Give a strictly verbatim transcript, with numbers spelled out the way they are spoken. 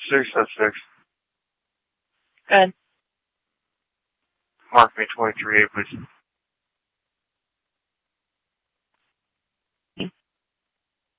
Six oh six. Good. Mark me twenty-three A, please.